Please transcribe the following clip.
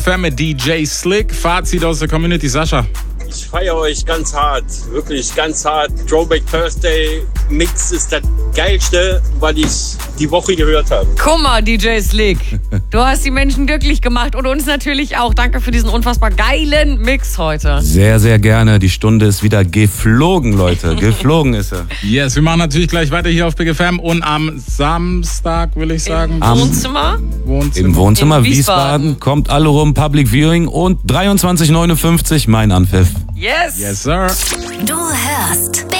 Mit DJ Slick. Fazit aus der Community, Sascha. Ich feiere euch ganz hart, wirklich ganz hart. Throwback Thursday Mix ist das Geilste, was ich die Woche gehört habe. Guck mal, DJ Slick, du hast die Menschen glücklich gemacht und uns natürlich auch. Danke für diesen unfassbar geilen Mix heute. Sehr, sehr gerne. Die Stunde ist wieder geflogen, Leute. Geflogen ist sie. Yes, wir machen natürlich gleich weiter hier auf Big FM und am Samstag, will ich sagen. Im Wohnzimmer? Im Wohnzimmer In Wiesbaden. Kommt alle rum, Public Viewing und 23:59 mein Anpfiff. Yes. Yes, sir. Du hörst